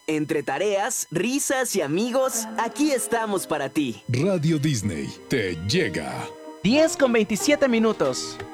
Entre tareas, risas y amigos, aquí estamos para ti. Radio Disney te llega. 10:27.